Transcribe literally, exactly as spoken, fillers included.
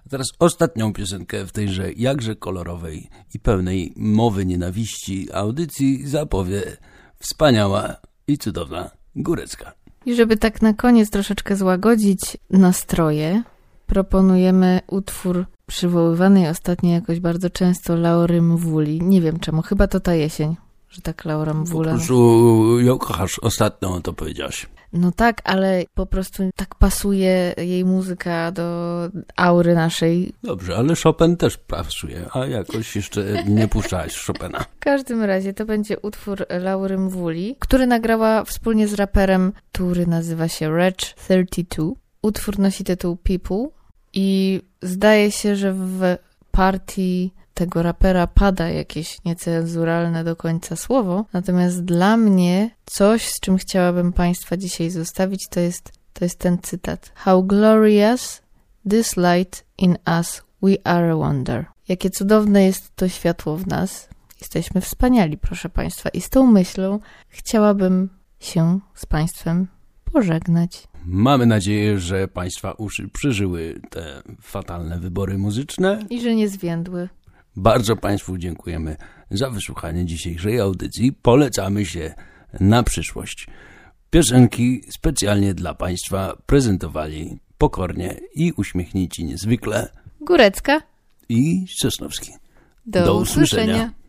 A teraz ostatnią piosenkę w tejże jakże kolorowej i pełnej mowy nienawiści audycji zapowie wspaniała i cudowna Górecka. I żeby tak na koniec troszeczkę złagodzić nastroje, proponujemy utwór przywoływanej ostatnio jakoś bardzo często Laury Mvuli. Nie wiem czemu, chyba to ta jesień, że tak Laura Mvula. Po prostu ją kochasz, ostatnio to powiedziałaś. No tak, ale po prostu tak pasuje jej muzyka do aury naszej. Dobrze, ale Chopin też pasuje, a jakoś jeszcze nie puszczałaś Chopina. W każdym razie to będzie utwór Laury Mvuli, który nagrała wspólnie z raperem, który nazywa się Reg trzydzieści dwa. Utwór nosi tytuł People i zdaje się, że w partii tego rapera pada jakieś niecenzuralne do końca słowo. Natomiast dla mnie coś, z czym chciałabym Państwa dzisiaj zostawić, to jest, to jest ten cytat. How glorious this light in us, we are a wonder. Jakie cudowne jest to światło w nas. Jesteśmy wspaniali, proszę Państwa. I z tą myślą chciałabym się z Państwem pożegnać. Mamy nadzieję, że Państwa uszy przeżyły te fatalne wybory muzyczne. I że nie zwiędły. Bardzo Państwu dziękujemy za wysłuchanie dzisiejszej audycji. Polecamy się na przyszłość. Piosenki specjalnie dla Państwa prezentowali pokornie i uśmiechnięci niezwykle Górecka i Sosnowski. Do, Do usłyszenia. usłyszenia.